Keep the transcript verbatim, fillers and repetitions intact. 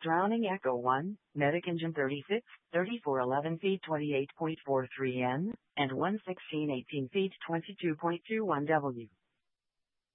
Drowning Echo one, Medic Engine thirty-six, thirty-four eleven feet twenty-eight point four three N, and one sixteen eighteen feet twenty-two point two one W.